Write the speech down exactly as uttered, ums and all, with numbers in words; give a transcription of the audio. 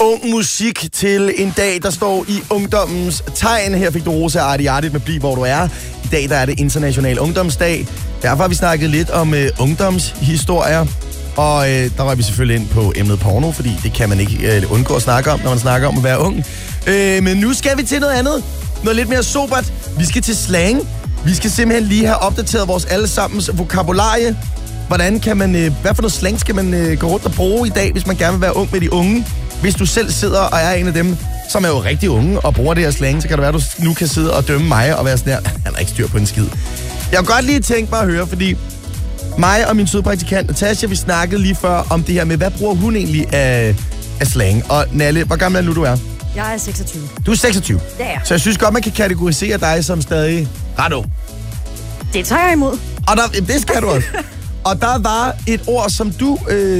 ung musik til en dag, der står i ungdommens tegn. Her fik du Rosa Arti Arti med Bliv Hvor Du Er. I dag der er det International Ungdomsdag. Derfor har vi snakket lidt om øh, ungdomshistorier. Og øh, der var vi selvfølgelig ind på emnet porno, fordi det kan man ikke øh, undgå at snakke om, når man snakker om at være ung. Øh, men nu skal vi til noget andet. Noget lidt mere sobert. Vi skal til slang. Vi skal simpelthen lige have opdateret vores allesammens vokabularie. Hvordan kan man, øh, hvad for noget slang skal man øh, gå rundt og bruge i dag, hvis man gerne vil være ung med de unge? Hvis du selv sidder og er en af dem, som er jo rigtig unge og bruger det her slang, så kan det være, at du nu kan sidde og dømme mig og være sådan her. Han er ikke styr på en skid. Jeg kunne godt lige tænke mig at høre, fordi mig og min søde praktikant Natasha, vi snakkede lige før om det her med, hvad bruger hun egentlig af, af slang? Og Nalle, hvor gammel er nu, du er? Jeg er seksogtyve. Du er seksogtyve? Det er jeg. Så jeg synes godt, man kan kategorisere dig som stadig ret ung. Det tager jeg imod. Og der, det skal du også. Og der var et ord, som du øh,